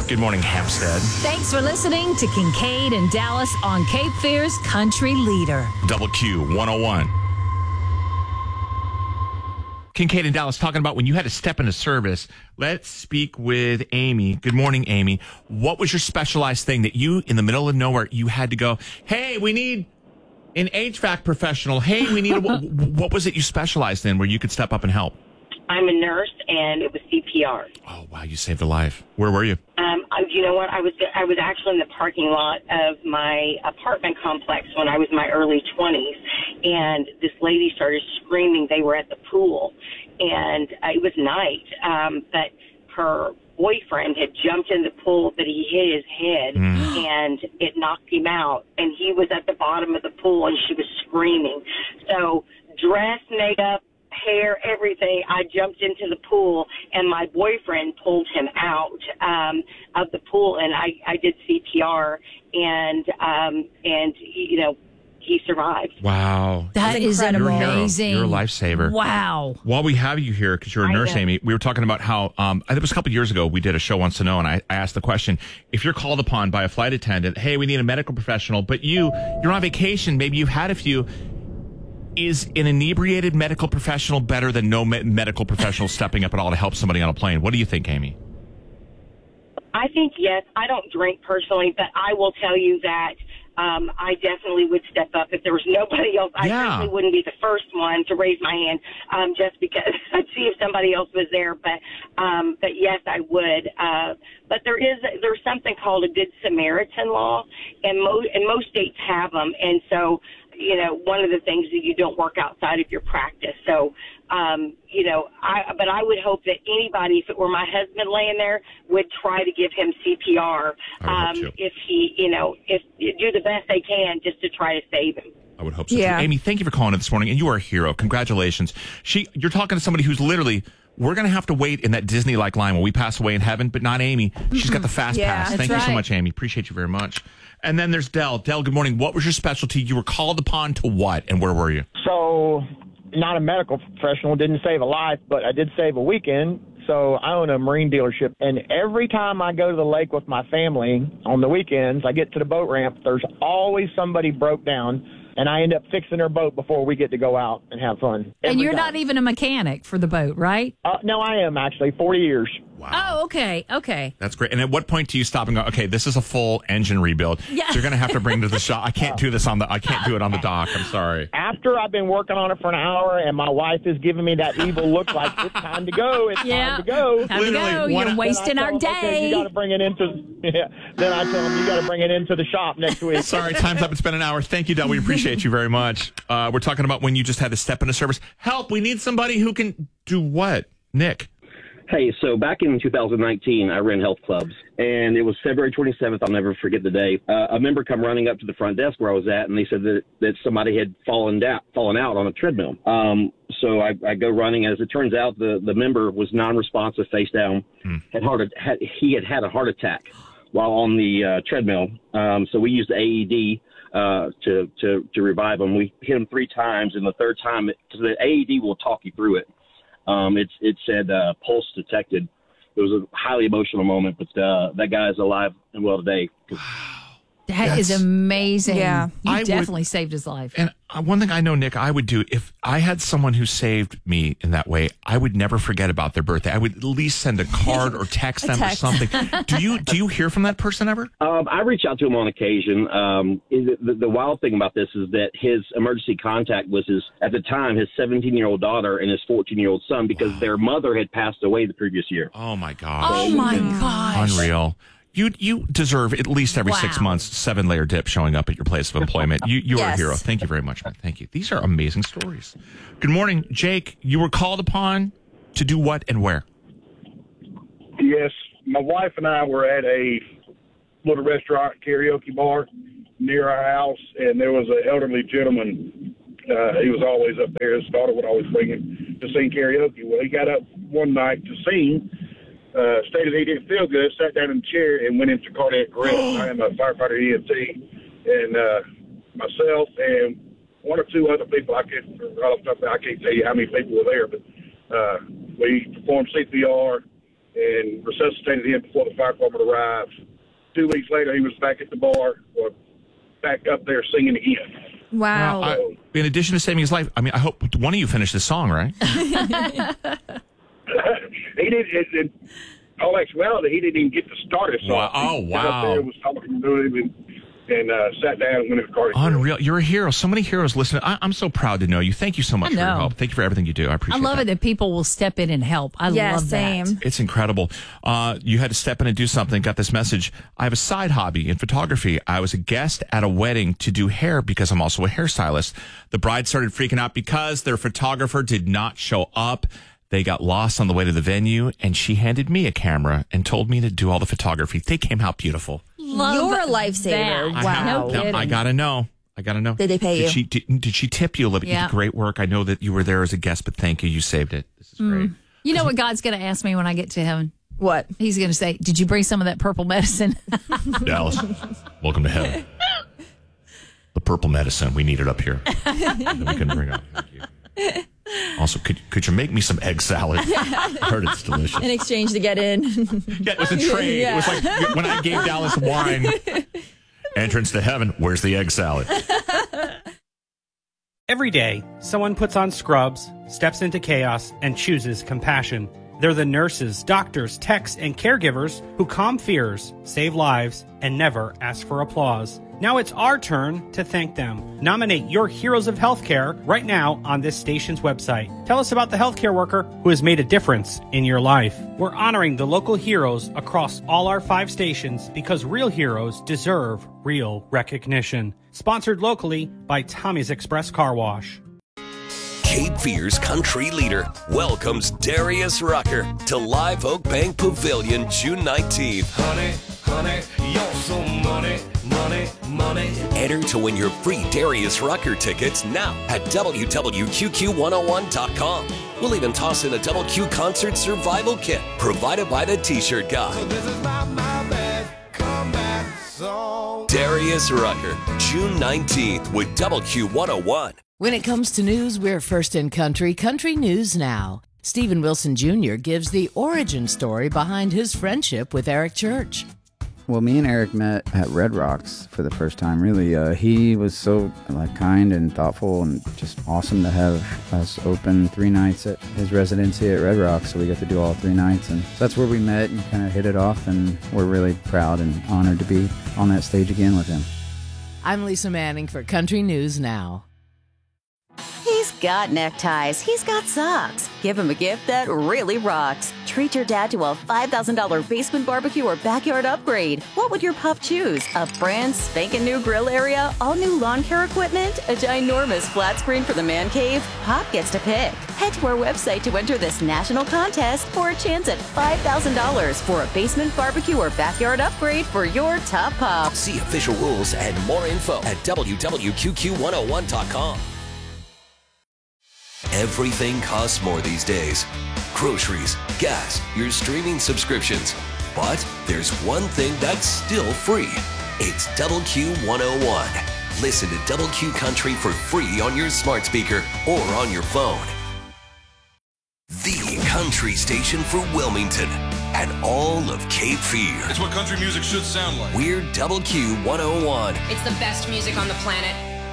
Good morning, Hampstead. Thanks for listening to Kincaid and Dallas on Cape Fear's Country Leader. Double Q 101. Kincaid and Dallas talking about when you had to step into service. Let's speak with Amy. Good morning, Amy. What was your specialized thing that you, in the middle of nowhere, you had to go, hey, we need an HVAC professional. Hey, we need what was it you specialized in where you could step up and help? I'm a nurse, and it was CPR. Oh, wow, you saved a life. Where were you? You know what? I was actually in the parking lot of my apartment complex when I was in my early 20s, and this lady started screaming. They were at the pool, and it was night, but her boyfriend had jumped in the pool, but he hit his head, and it knocked him out, and he was at the bottom of the pool, and she was screaming. So dress, makeup, hair, everything. I jumped into the pool, and my boyfriend pulled him out of the pool, and I did CPR, and you know, he survived. Wow. That is amazing. You're a lifesaver. Wow. While we have you here, because you're a nurse, Amy, we were talking about how, it was a couple years ago, we did a show Wants to Know, and I asked the question, if you're called upon by a flight attendant, hey, we need a medical professional, but you're on vacation, maybe you've had a few, is an inebriated medical professional better than no medical professional stepping up at all to help somebody on a plane? What do you think, Amy? I think yes. I don't drink personally, but I will tell you that I definitely would step up if there was nobody else. I certainly wouldn't be the first one to raise my hand just because I'd see if somebody else was there. But yes, I would. But there's something called a Good Samaritan law, and most states have them. And so, you know, one of the things that you don't work outside of your practice. So, you know, but I would hope that anybody, if it were my husband laying there, would try to give him CPR. If he, you know, if do the best they can just to try to save him. I would hope so. Yeah. Too. Amy, thank you for calling in this morning, and you are a hero. Congratulations. You're talking to somebody who's literally, we're going to have to wait in that Disney-like line when we pass away in heaven, but not Amy. She's got the fast pass. Thank you so much, Amy. Appreciate you very much. And then there's Dell. Dell, good morning. What was your specialty? You were called upon to what, and where were you? So, not a medical professional, didn't save a life, but I did save a weekend. So I own a marine dealership, and every time I go to the lake with my family on the weekends, I get to the boat ramp, there's always somebody broke down, and I end up fixing their boat before we get to go out and have fun. And you're not even a mechanic for the boat, right? No, I am actually, 40 years. Wow. Oh, okay. That's great. And at what point do you stop and go, okay, this is a full engine rebuild. Yeah. So you're going to have to bring it to the shop. I can't do this I can't do it on the dock. I'm sorry. After I've been working on it for an hour and my wife is giving me that evil look like it's time to go. It's time to go. Time to go. You're wasting our day. Okay, you got to bring it into, then I tell them you got to bring it into the shop next week. Sorry, time's up. It's been an hour. Thank you, Del. We appreciate you very much. We're talking about when you just had to step into service. Help. We need somebody who can do what? Nick. Hey, so back in 2019, I ran health clubs, and it was February 27th. I'll never forget the day. A member come running up to the front desk where I was at, and they said that somebody had fallen out on a treadmill. So I go running. As it turns out, the member was non-responsive, face down. He had a heart attack while on the treadmill. So we used the AED to revive him. We hit him 3 times, and the third time, because the AED will talk you through it. It said pulse detected. It was a highly emotional moment, but that guy is alive and well today. That is amazing. Yeah. You definitely saved his life. And one thing I know, Nick, I would do, if I had someone who saved me in that way, I would never forget about their birthday. I would at least send a card or text them or something. Do you hear from that person ever? I reach out to him on occasion. The wild thing about this is that his emergency contact was at the time, his 17-year-old daughter and his 14-year-old son, because their mother had passed away the previous year. Oh, my gosh. Oh, my gosh. Unreal. You deserve at least every 6 months 7-layer dip showing up at your place of employment. You are a hero. Thank you very much, man. Thank you. These are amazing stories. Good morning, Jake. You were called upon to do what and where? Yes, my wife and I were at a little restaurant karaoke bar near our house, and there was an elderly gentleman. He was always up there. His daughter would always bring him to sing karaoke. Well, he got up one night to sing. Stated he didn't feel good, sat down in the chair, and went into cardiac arrest. I am a firefighter EMT, and myself and 1 or 2 other people, I can't tell you how many people were there, but we performed CPR and resuscitated him before the fire department arrived. 2 weeks later, he was back at the bar, or back up there singing again. Wow. In addition to saving his life, I mean, I hope one of you finished this song, right? He did. In all actuality, he didn't even get to start his song. Wow. Oh, wow. He got up there, was talking to him, and sat down and went in the car. Unreal. You're a hero. So many heroes listening. I'm so proud to know you. Thank you so much for your help. Thank you for everything you do. I appreciate it. I love it that people will step in and help. I love same. that. It's incredible. You had to step in and do something. Got this message. I have a side hobby in photography. I was a guest at a wedding to do hair because I'm also a hairstylist. The bride started freaking out because their photographer did not show up. They got lost on the way to the venue, and she handed me a camera and told me to do all the photography. They came out beautiful. You're a lifesaver. Wow. I gotta know. Did they pay you? Did she tip you a little bit? You did great work. I know that you were there as a guest, but thank you. You saved it. This is great. You know what God's going to ask me when I get to heaven? What? He's going to say, did you bring some of that purple medicine? Dallas, welcome to heaven. The purple medicine, we need it up here. Then we can bring it up. Also, could you make me some egg salad? I heard it's delicious. In exchange to get in. Yeah, it was a trade. Yeah. It was like when I gave Dallas wine. Entrance to heaven, where's the egg salad? Every day, someone puts on scrubs, steps into chaos, and chooses compassion. They're the nurses, doctors, techs, and caregivers who calm fears, save lives, and never ask for applause. Now it's our turn to thank them. Nominate your heroes of healthcare right now on this station's website. Tell us about the healthcare worker who has made a difference in your life. We're honoring the local heroes across all our 5 stations because real heroes deserve real recognition. Sponsored locally by Tommy's Express Car Wash. Cape Fear's country leader welcomes Darius Rucker to Live Oak Bank Pavilion June 19th. Honey, you're so money. Enter to win your free Darius Rucker tickets now at www.qqq101.com. We'll even toss in a Double Q concert survival kit provided by the T-shirt guy. So this is my bad comeback song. Darius Rucker, June 19th with Double Q 101. When it comes to news, we're first in country news now. Stephen Wilson Jr. gives the origin story behind his friendship with Eric Church. Well, me and Eric met at Red Rocks for the first time, really. He was so kind and thoughtful and just awesome to have us open 3 nights at his residency at Red Rocks, so we got to do all 3 nights. And so that's where we met and kind of hit it off, and we're really proud and honored to be on that stage again with him. I'm Lisa Manning for Country News Now. He's got neckties. He's got socks. Give him a gift that really rocks. Treat your dad to a $5,000 basement barbecue or backyard upgrade. What would your pup choose? A brand spanking new grill area? All new lawn care equipment? A ginormous flat screen for the man cave? Pop gets to pick. Head to our website to enter this national contest for a chance at $5,000 for a basement barbecue or backyard upgrade for your top pup. See official rules and more info at www.qqq101.com. Everything costs more these days. Groceries, gas, your streaming subscriptions. But there's one thing that's still free. It's Double Q 101. Listen to Double Q Country for free on your smart speaker or on your phone. The country station for Wilmington and all of Cape Fear. It's what country music should sound like. We're Double Q 101. It's the best music on the planet.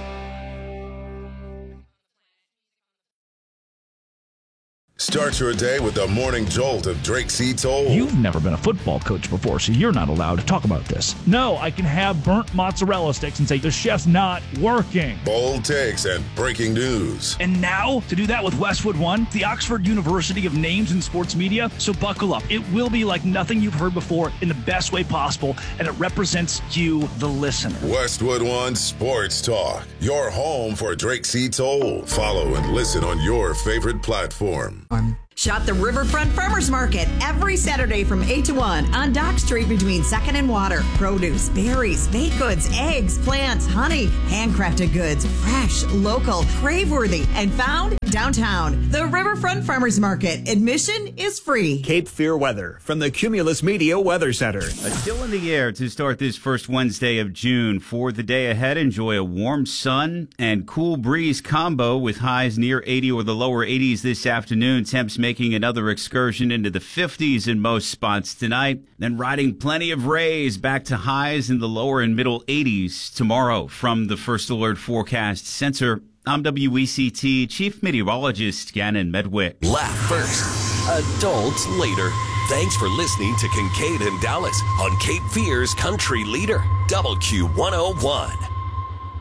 Start your day with the morning jolt of Drake C. Toll. You've never been a football coach before, so you're not allowed to talk about this. No, I can have burnt mozzarella sticks and say the chef's not working. Bold takes and breaking news. And now, to do that with Westwood One, the Oxford University of Names in Sports Media. So buckle up. It will be like nothing you've heard before in the best way possible, and it represents you, the listener. Westwood One Sports Talk, your home for Drake C. Toll. Follow and listen on your favorite platform. Shop the Riverfront Farmers Market every Saturday from 8 to 1 on Dock Street between 2nd and Water. Produce, berries, baked goods, eggs, plants, honey, handcrafted goods, fresh, local, crave-worthy, and found downtown. The Riverfront Farmers Market. Admission is free. Cape Fear weather from the Cumulus Media Weather Center. Still in the air to start this first Wednesday of June. For the day ahead, enjoy a warm sun and cool breeze combo with highs near 80 or the lower 80s this afternoon. Temps making another excursion into the 50s in most spots tonight. Then riding plenty of rays back to highs in the lower and middle 80s tomorrow. From the First Alert Forecast Center, I'm WECT Chief Meteorologist Gannon Medwick. Laugh first, adults later. Thanks for listening to Kincaid and Dallas on Cape Fear's Country Leader, WQ101.